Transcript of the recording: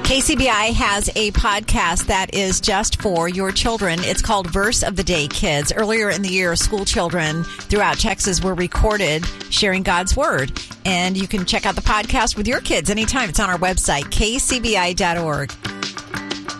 KCBI has a podcast that is just for your children. It's called Verse of the Day, Kids. Earlier in the year, school children throughout Texas were recorded sharing God's Word. And you can check out the podcast with your kids anytime. It's on our website, kcbi.org.